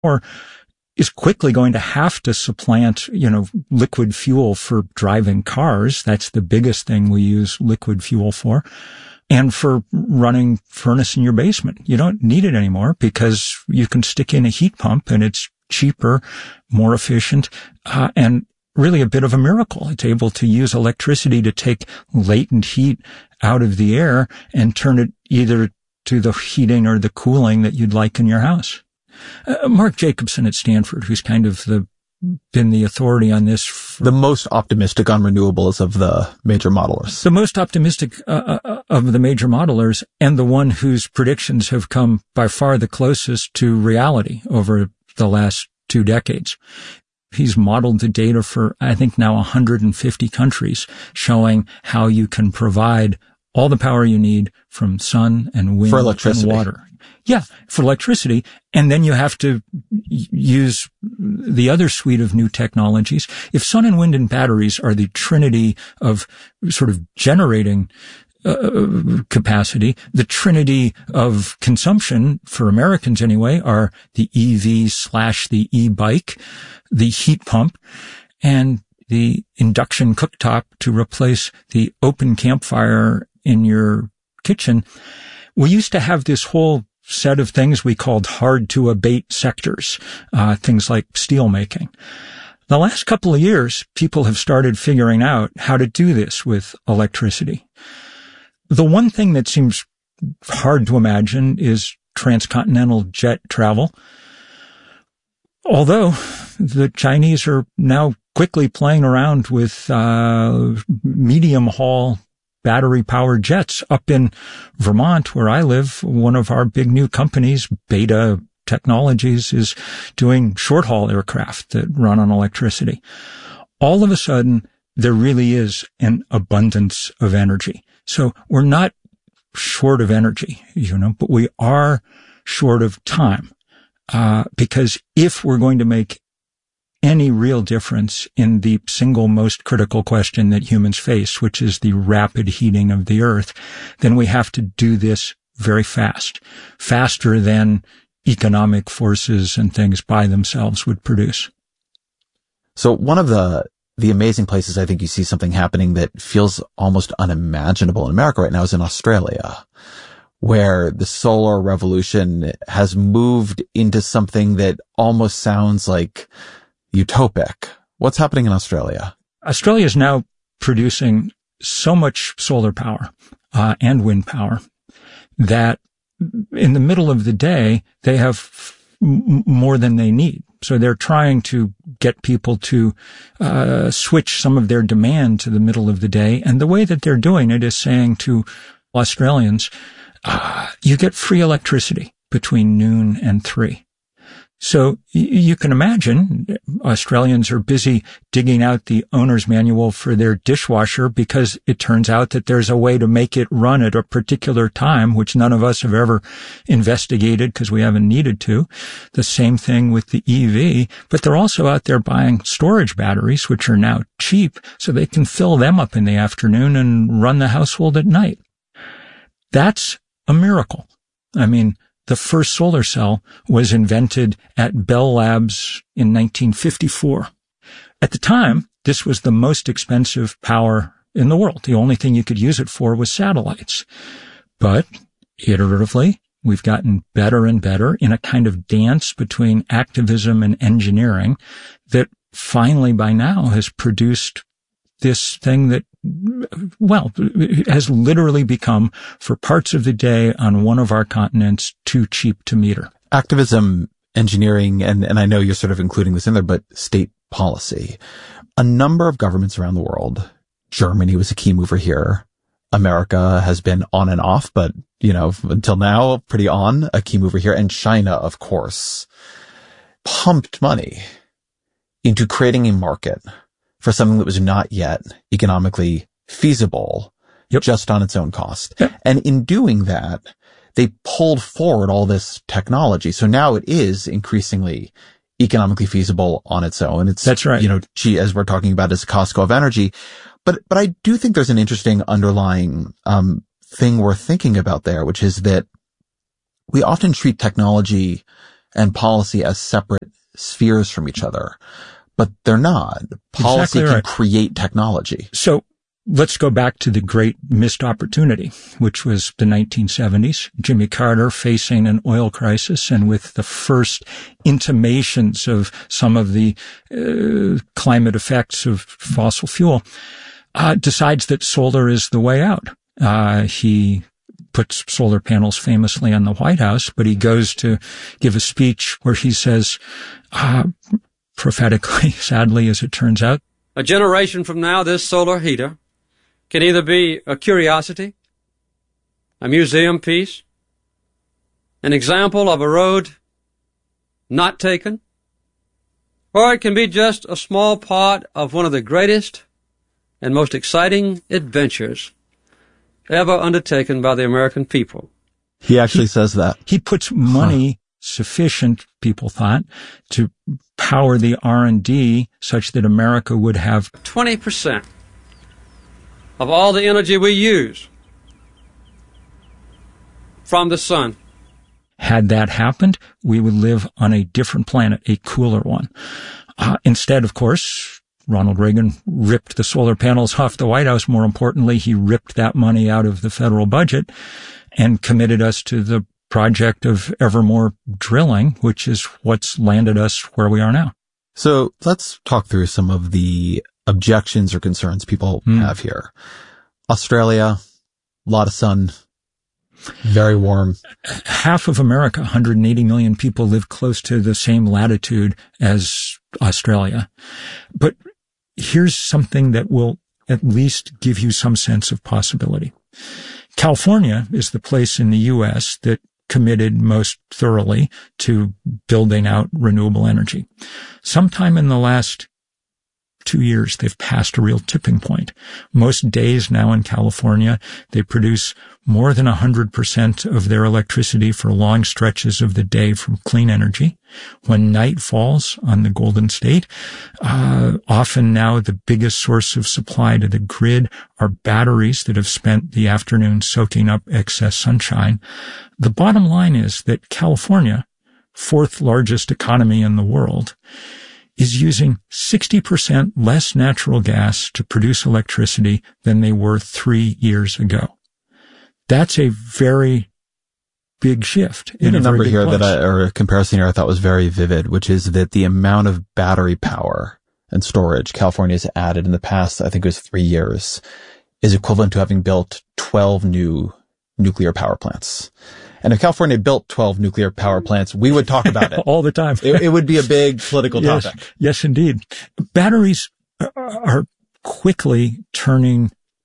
or is quickly going to have to supplant, liquid fuel for driving cars. That's the biggest thing we use liquid fuel for. And for running furnace in your basement. You don't need it anymore because you can stick in a heat pump and it's cheaper, more efficient, and really a bit of a miracle. It's able to use electricity to take latent heat out of the air and turn it either to the heating or the cooling that you'd like in your house. Mark Jacobson at Stanford, who's kind of been the authority on this. The most optimistic on renewables of the major modelers. The most optimistic of the major modelers, and the one whose predictions have come by far the closest to reality over the last 2 decades. He's modeled the data for, I think, now 150 countries, showing how you can provide all the power you need from sun and wind and water. Yeah, for electricity. And then you have to use the other suite of new technologies. If sun and wind and batteries are the trinity of sort of generating capacity, the trinity of consumption, for Americans anyway, are the EV/the e-bike, the heat pump, and the induction cooktop to replace the open campfire in your kitchen. We used to have this whole set of things we called hard to abate sectors, things like steel making. The last couple of years, people have started figuring out how to do this with electricity. The one thing that seems hard to imagine is transcontinental jet travel. Although the Chinese are now quickly playing around with medium haul battery-powered jets. Up in Vermont, where I live, one of our big new companies, Beta Technologies, is doing short-haul aircraft that run on electricity. All of a sudden, there really is an abundance of energy. So we're not short of energy, but we are short of time. Because if we're going to make any real difference in the single most critical question that humans face, which is the rapid heating of the earth, then we have to do this very fast, faster than economic forces and things by themselves would produce. So one of the amazing places I think you see something happening that feels almost unimaginable in America right now is in Australia, where the solar revolution has moved into something that almost sounds like utopic. What's happening in Australia? Australia is now producing so much solar power and wind power that in the middle of the day, they have more than they need. So they're trying to get people to switch some of their demand to the middle of the day. And the way that they're doing it is saying to Australians, you get free electricity between noon and 3. So you can imagine Australians are busy digging out the owner's manual for their dishwasher because it turns out that there's a way to make it run at a particular time, which none of us have ever investigated because we haven't needed to. The same thing with the EV, but they're also out there buying storage batteries, which are now cheap, so they can fill them up in the afternoon and run the household at night. That's a miracle. I mean, the first solar cell was invented at Bell Labs in 1954. At the time, this was the most expensive power in the world. The only thing you could use it for was satellites. But iteratively, we've gotten better and better in a kind of dance between activism and engineering that finally by now has produced this thing that, well, has literally become, for parts of the day on one of our continents, too cheap to meter. Activism, engineering, and I know you're sort of including this in there, but state policy. A number of governments around the world, Germany was a key mover here. America has been on and off, but, until now, pretty on, a key mover here. And China, of course, pumped money into creating a market for something that was not yet economically feasible, just on its own cost. Yep. And in doing that, they pulled forward all this technology. So now it is increasingly economically feasible on its own. That's right. As we're talking about, is Costco of energy. But I do think there's an interesting underlying thing we're thinking about there, which is that we often treat technology and policy as separate spheres from each other. But they're not. Policy Exactly can right. create technology. So let's go back to the great missed opportunity, which was the 1970s. Jimmy Carter facing an oil crisis, and with the first intimations of some of the climate effects of fossil fuel, decides that solar is the way out. He puts solar panels famously on the White House, but he goes to give a speech where he says, prophetically, sadly, as it turns out, a generation from now, this solar heater can either be a curiosity, a museum piece, an example of a road not taken, or it can be just a small part of one of the greatest and most exciting adventures ever undertaken by the American people. He actually says that. He puts money sufficient, people thought, to power the R&D such that America would have 20% of all the energy we use from the sun. Had that happened, we would live on a different planet, a cooler one. Instead, of course, Ronald Reagan ripped the solar panels off the White House. More importantly, he ripped that money out of the federal budget and committed us to the project of ever more drilling, which is what's landed us where we are now. So let's talk through some of the objections or concerns people have here. Australia, a lot of sun, very warm. Half of America, 180 million people, live close to the same latitude as Australia. But here's something that will at least give you some sense of possibility. California is the place in the U.S. that committed most thoroughly to building out renewable energy. Sometime in the last 2 years, they've passed a real tipping point. Most days now in California, they produce more than 100% of their electricity for long stretches of the day from clean energy. When night falls on the Golden State, often now the biggest source of supply to the grid are batteries that have spent the afternoon soaking up excess sunshine. The bottom line is that California, fourth largest economy in the world, is using 60% less natural gas to produce electricity than they were 3 years ago. That's a very big shift. In a number here or a comparison here I thought was very vivid, which is that the amount of battery power and storage California has added in the past, I think it was 3 years, is equivalent to having built 12 new nuclear power plants. And if California built 12 nuclear power plants, we would talk about it all the time. It would be a big political topic. Yes, indeed. Batteries are quickly turning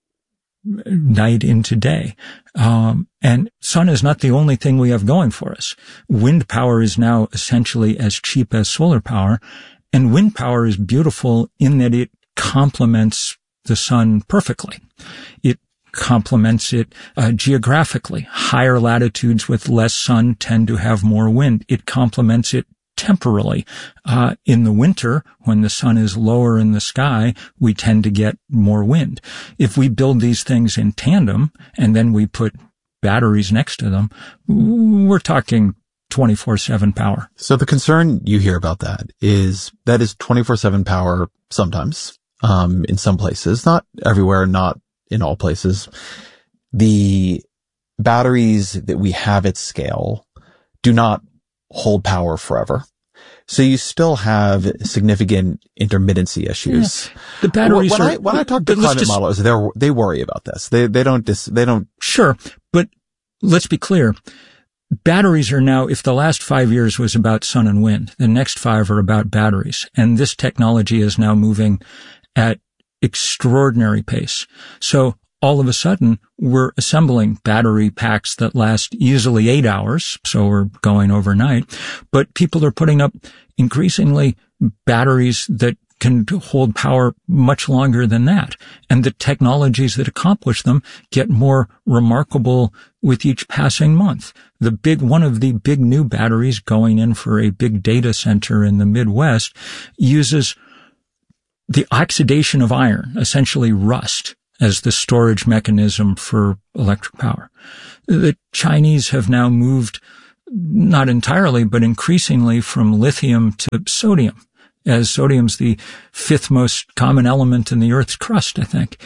night into day. And sun is not the only thing we have going for us. Wind power is now essentially as cheap as solar power. And wind power is beautiful in that it complements the sun perfectly. It complements it geographically. Higher latitudes with less sun tend to have more wind. It complements it temporally. In the winter, when the sun is lower in the sky, we tend to get more wind. If we build these things in tandem and then we put batteries next to them, we're talking 24/7 power. So the concern you hear about that is 24/7 power sometimes, in some places, not everywhere, not in all places. The batteries that we have at scale do not hold power forever. So you still have significant intermittency issues. Yeah. The batteries when I talk to climate modelers, they worry about this. They don't. Sure. But let's be clear. Batteries are now, if the last 5 years was about sun and wind, the next 5 are about batteries. And this technology is now moving at extraordinary pace. So all of a sudden, we're assembling battery packs that last easily 8 hours. So we're going overnight. But people are putting up increasingly batteries that can hold power much longer than that. And the technologies that accomplish them get more remarkable with each passing month. One of the big new batteries going in for a big data center in the Midwest uses the oxidation of iron, essentially rust, as the storage mechanism for electric power. The Chinese have now moved not entirely, but increasingly from lithium to sodium, as sodium's the fifth most common element in the Earth's crust, I think.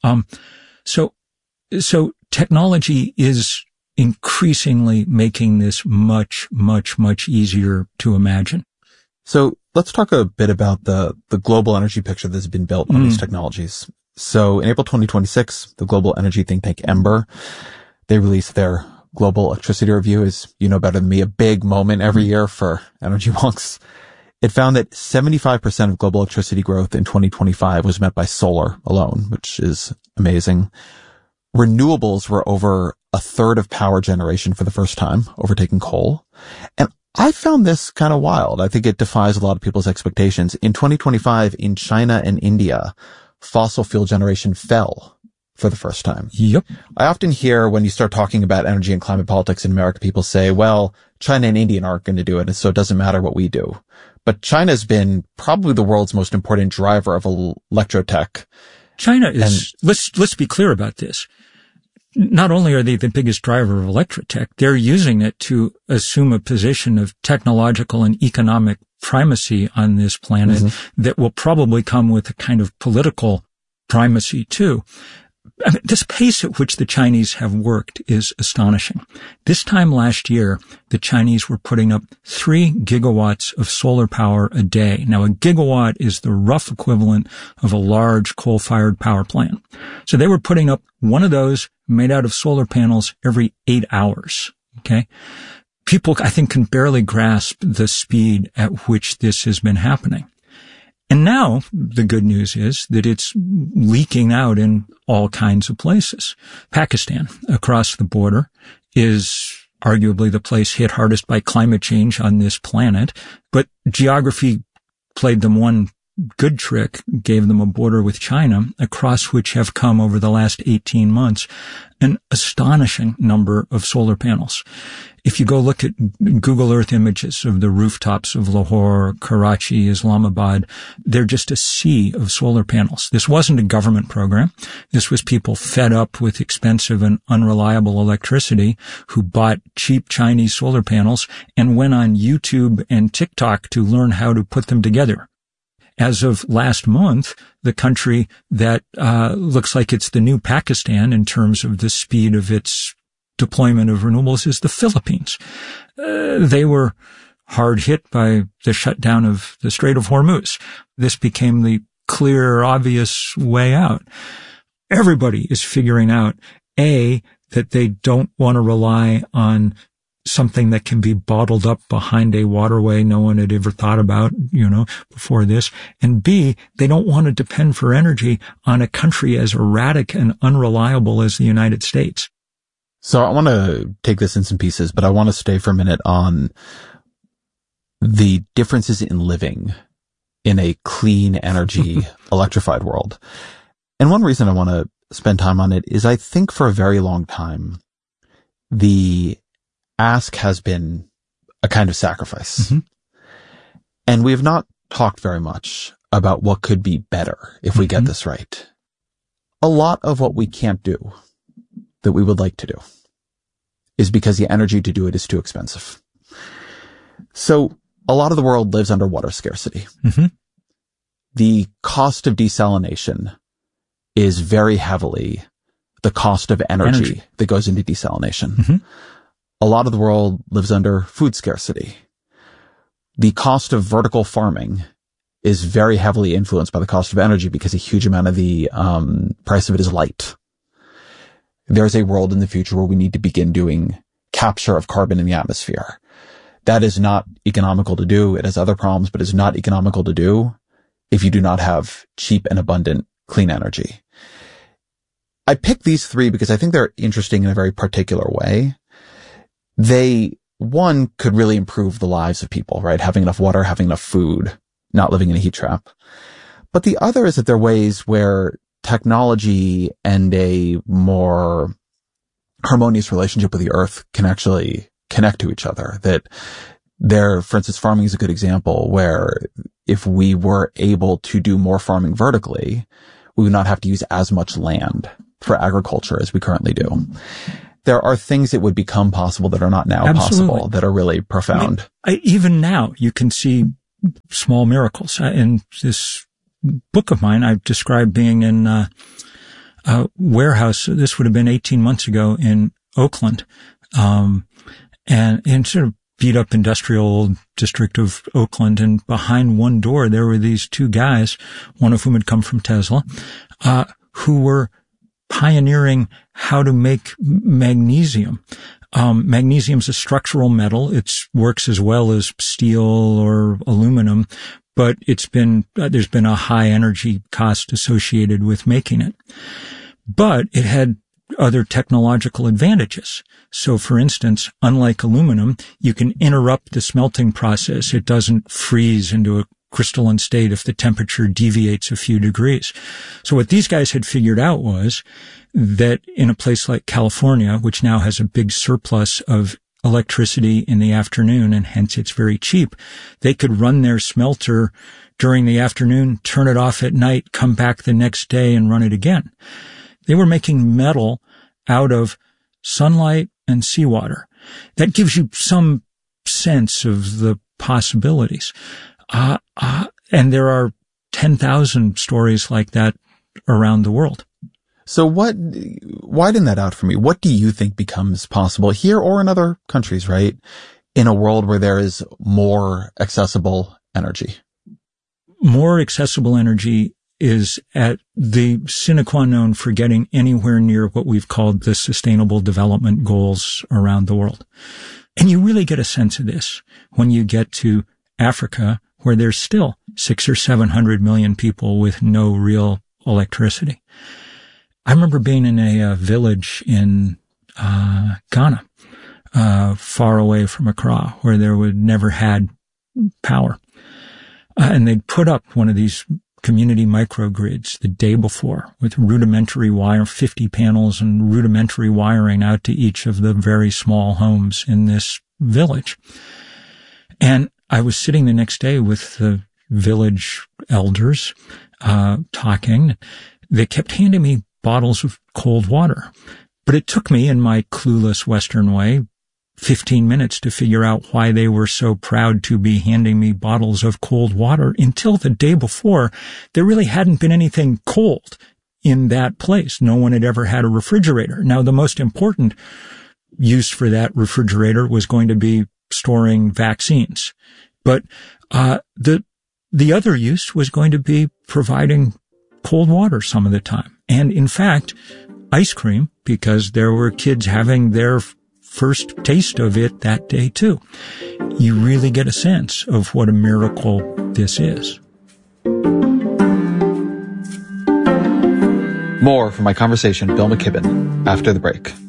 So technology is increasingly making this much, much, much easier to imagine. So let's talk a bit about the global energy picture that's been built on these technologies. So in April 2026, the global energy think tank Ember, they released their global electricity review, as you know better than me, a big moment every year for energy wonks. It found that 75% of global electricity growth in 2025 was met by solar alone, which is amazing. Renewables were over a third of power generation for the first time, overtaking coal. And I found this kind of wild. I think it defies a lot of people's expectations. In 2025, in China and India, fossil fuel generation fell for the first time. Yep. I often hear when you start talking about energy and climate politics in America, people say, well, China and India aren't going to do it, and so it doesn't matter what we do. But China's been probably the world's most important driver of electrotech. China is, let's be clear about this. Not only are they the biggest driver of electrotech, they're using it to assume a position of technological and economic primacy on this planet that will probably come with a kind of political primacy too. I mean, this pace at which the Chinese have worked is astonishing. This time last year, the Chinese were putting up 3 gigawatts of solar power a day. Now, a gigawatt is the rough equivalent of a large coal-fired power plant. So they were putting up one of those made out of solar panels every 8 hours. Okay. People, I think, can barely grasp the speed at which this has been happening. And now the good news is that it's leaking out in all kinds of places. Pakistan, across the border, is arguably the place hit hardest by climate change on this planet, but geography played them one good trick, gave them a border with China, across which have come over the last 18 months an astonishing number of solar panels. If you go look at Google Earth images of the rooftops of Lahore, Karachi, Islamabad, they're just a sea of solar panels. This wasn't a government program. This was people fed up with expensive and unreliable electricity who bought cheap Chinese solar panels and went on YouTube and TikTok to learn how to put them together. As of last month, the country that looks like it's the new Pakistan in terms of the speed of its deployment of renewables is the Philippines. They were hard hit by the shutdown of the Strait of Hormuz. This became the clear, obvious way out. Everybody is figuring out, A, that they don't want to rely on something that can be bottled up behind a waterway no one had ever thought about, before this. And B, they don't want to depend for energy on a country as erratic and unreliable as the United States. So I want to take this in some pieces, but I want to stay for a minute on the differences in living in a clean energy electrified world. And one reason I want to spend time on it is I think for a very long time, the ask has been a kind of sacrifice. And we have not talked very much about what could be better if we get this right. A lot of what we can't do that we would like to do is because the energy to do it is too expensive. So a lot of the world lives under water scarcity. The cost of desalination is very heavily the cost of energy that goes into desalination. A lot of the world lives under food scarcity. The cost of vertical farming is very heavily influenced by the cost of energy because a huge amount of the price of it is light. There's a world in the future where we need to begin doing capture of carbon in the atmosphere. That is not economical to do. It has other problems, but it's not economical to do if you do not have cheap and abundant clean energy. I picked these 3 because I think they're interesting in a very particular way. One could really improve the lives of people, right? Having enough water, having enough food, not living in a heat trap. But the other is that there are ways where technology and a more harmonious relationship with the earth can actually connect to each other. For instance, farming is a good example where if we were able to do more farming vertically, we would not have to use as much land for agriculture as we currently do. there are things that would become possible that are not now possible, that are really profound. Even now, you can see small miracles. In this book of mine, I've described being in a warehouse. This would have been 18 months ago in Oakland, and in sort of beat up industrial district of Oakland. And behind one door, there were these two guys, one of whom had come from Tesla, who were pioneering how to make magnesium. Magnesium's a structural metal. It works as well as steel or aluminum, but there's been a high energy cost associated with making it. But it had other technological advantages. So, for instance, unlike aluminum, you can interrupt the smelting process. It doesn't freeze into a crystalline state if the temperature deviates a few degrees. So what these guys had figured out was that in a place like California, which now has a big surplus of electricity in the afternoon, and hence it's very cheap, they could run their smelter during the afternoon, turn it off at night, come back the next day and run it again. They were making metal out of sunlight and seawater. That gives you some sense of the possibilities. And there are 10,000 stories like that around the world. So widen that out for me. What do you think becomes possible here or in other countries, right? In a world where there is more accessible energy? More accessible energy is at the sine qua non for getting anywhere near what we've called the Sustainable Development Goals around the world. And you really get a sense of this when you get to Africa, where there's still 600 or 700 million people with no real electricity. I remember being in a village in Ghana, far away from Accra, where there would never had power. And they'd put up one of these community microgrids the day before with rudimentary wire, 50 panels and rudimentary wiring out to each of the very small homes in this village. And I was sitting the next day with the village elders, talking. They kept handing me bottles of cold water. But it took me, in my clueless Western way, 15 minutes to figure out why they were so proud to be handing me bottles of cold water. Until the day before, there really hadn't been anything cold in that place. No one had ever had a refrigerator. Now, the most important use for that refrigerator was going to be storing vaccines. But the other use was going to be providing cold water some of the time. And in fact, ice cream, because there were kids having their first taste of it that day too. You really get a sense of what a miracle this is. More from my conversation with Bill McKibben after the break.